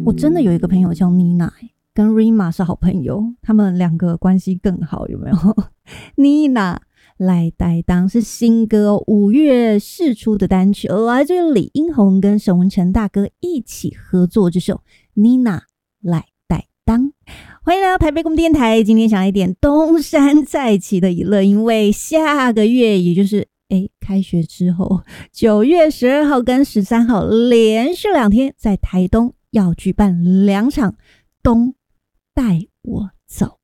我真的有一个朋友叫妮娜，跟 Rima 是好朋友，他们两个关系更好，有没有？妮娜来担当是新歌5月释出的单曲，来自于李英宏跟沈文程大哥一起合作这首妮娜来担当。欢迎来到台北广播电台，今天想来点东山再起的娱乐，因为下个月也就是开学之后9月12号跟13号连续2天在台东要举办2场东带我走。